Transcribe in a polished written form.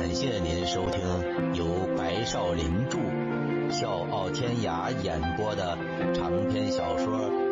感谢您收听由白少林著、笑傲天涯演播的长篇小说